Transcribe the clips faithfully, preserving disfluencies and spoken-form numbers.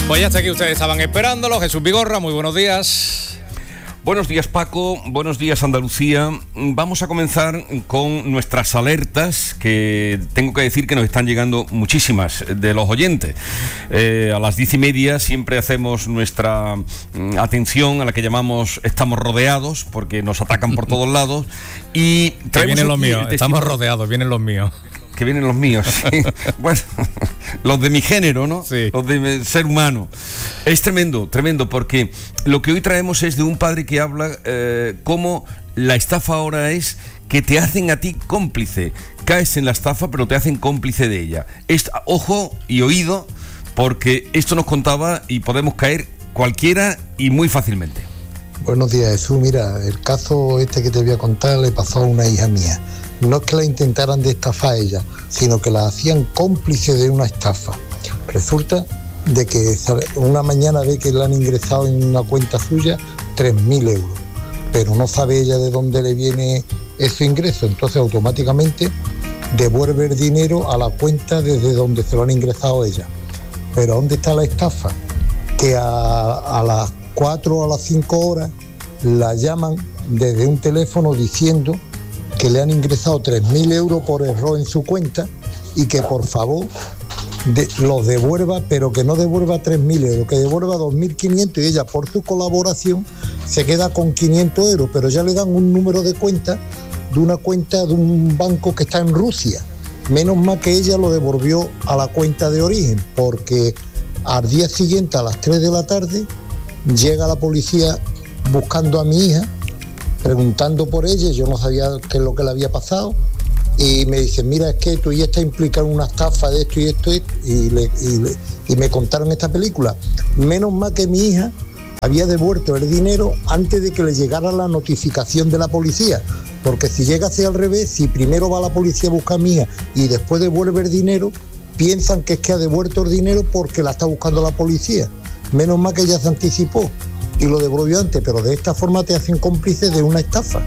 Pues ya está aquí, ustedes estaban esperándolo. Jesús Vigorra, muy buenos días. Buenos días, Paco, buenos días, Andalucía. Vamos a comenzar con nuestras alertas, que tengo que decir que nos están llegando muchísimas de los oyentes. Eh, a las diez y media siempre hacemos nuestra mm, atención a la que llamamos Estamos Rodeados, porque nos atacan por todos lados. Y que vienen los míos, estamos rodeados, vienen los míos. Que vienen los míos, sí. Bueno, los de mi género, ¿no? Sí. Los de ser humano. Es tremendo, tremendo, porque lo que hoy traemos es de un padre que habla eh, cómo la estafa ahora es que te hacen a ti cómplice. Caes en la estafa, pero te hacen cómplice de ella. Es, ojo y oído, porque esto nos contaba y podemos caer cualquiera y muy fácilmente. Buenos días, Jesús. Mira, el caso este que te voy a contar le pasó a una hija mía. No es que la intentaran de estafar a ella, sino que la hacían cómplice de una estafa. Resulta de que una mañana ve que le han ingresado en una cuenta suya tres mil euros, pero no sabe ella de dónde le viene ese ingreso, entonces automáticamente devuelve el dinero a la cuenta desde donde se lo han ingresado a ella. Pero ¿dónde está la estafa? Que a, a las cuatro o a las cinco horas la llaman desde un teléfono diciendo que le han ingresado tres mil euros por error en su cuenta y que por favor de, los devuelva, pero que no devuelva tres mil euros, que devuelva dos mil quinientos, y ella por su colaboración se queda con quinientos euros, pero ya le dan un número de cuenta de una cuenta de un banco que está en Rusia. Menos mal que ella lo devolvió a la cuenta de origen, porque al día siguiente a las tres de la tarde llega la policía buscando a mi hija, preguntando por ella. Yo no sabía qué es lo que le había pasado, y me dicen, mira, es que tu hija está implicada en una estafa de esto y esto, y, le, y, le, y me contaron esta película. Menos mal que mi hija había devuelto el dinero antes de que le llegara la notificación de la policía, porque si llega así al revés, si primero va la policía a buscar a mi hija y después devuelve el dinero, piensan que es que ha devuelto el dinero porque la está buscando la policía. Menos mal que ella se anticipó y lo devolvió antes, pero de esta forma te hacen cómplice de una estafa.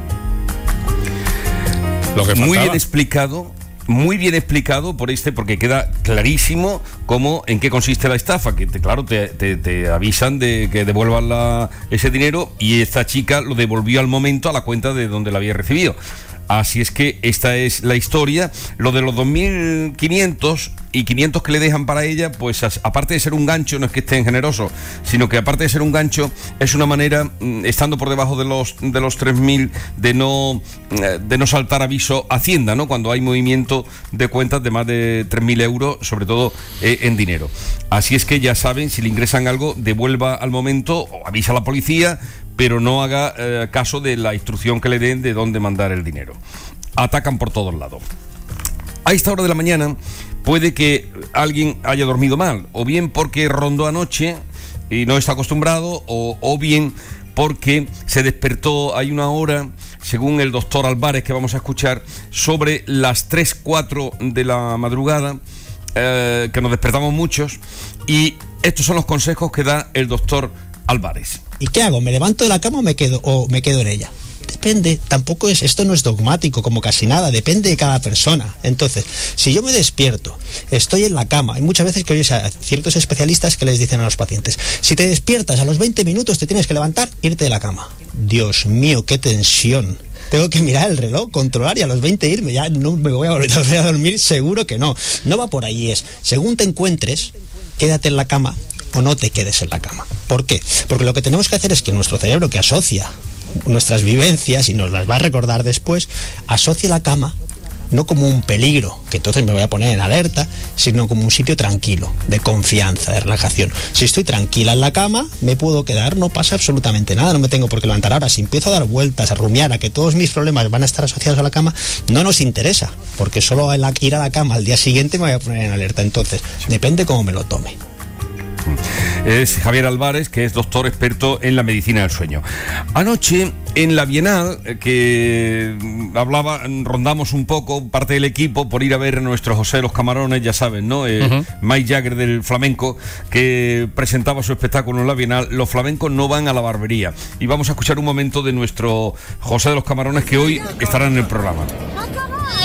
Lo que muy bien explicado, muy bien explicado por este, porque queda clarísimo cómo, en qué consiste la estafa, que te, claro, te, te, te avisan de que devuelvan la, ese dinero, y esta chica lo devolvió al momento a la cuenta de donde la había recibido. Así es que esta es la historia. Lo de los dos mil quinientos y quinientos que le dejan para ella, pues aparte de ser un gancho, no es que estén generosos, sino que aparte de ser un gancho, es una manera, estando por debajo de los de los tres mil, de no de no saltar aviso a Hacienda, ¿no? Cuando hay movimiento de cuentas de más de tres mil euros, sobre todo eh, en dinero. Así es que ya saben, si le ingresan algo, devuelva al momento o avisa a la policía, pero no haga eh, caso de la instrucción que le den de dónde mandar el dinero. Atacan por todos lados. A esta hora de la mañana puede que alguien haya dormido mal, o bien porque rondó anoche y no está acostumbrado, o, o bien porque se despertó, hay una hora, según el doctor Álvarez, que vamos a escuchar, sobre las tres, cuatro de la madrugada, eh, que nos despertamos muchos, y estos son los consejos que da el doctor Álvarez. ¿Y qué hago? ¿Me levanto de la cama o me quedo, o me quedo en ella? Depende, tampoco es, esto no es dogmático como casi nada, depende de cada persona. Entonces, si yo me despierto, estoy en la cama, hay muchas veces que oyes a ciertos especialistas que les dicen a los pacientes, si te despiertas a los veinte minutos te tienes que levantar, irte de la cama. Dios mío, qué tensión. Tengo que mirar el reloj, controlar, y a los veinte irme, ya no me voy a volver a dormir, seguro que no. No va por ahí, es, según te encuentres, quédate en la cama o no te quedes en la cama. ¿Por qué? Porque lo que tenemos que hacer es que nuestro cerebro, que asocia nuestras vivencias y nos las va a recordar después, asocie la cama no como un peligro, que entonces me voy a poner en alerta, sino como un sitio tranquilo, de confianza, de relajación. Si estoy tranquila en la cama, me puedo quedar, no pasa absolutamente nada, no me tengo por qué levantar. Ahora, si empiezo a dar vueltas, a rumiar, a que todos mis problemas van a estar asociados a la cama, no nos interesa, porque solo al ir a la cama al día siguiente me voy a poner en alerta. Entonces, depende cómo me lo tome. Es Javier Álvarez, que es doctor experto en la medicina del sueño. Anoche, en la Bienal, que hablaba, rondamos un poco, parte del equipo, por ir a ver a nuestro José de los Camarones, ya saben, ¿no? Eh, uh-huh. Mike Jagger del flamenco, que presentaba su espectáculo en la Bienal. Los flamencos no van a la barbería. Y vamos a escuchar un momento de nuestro José de los Camarones, que hoy estará en el programa.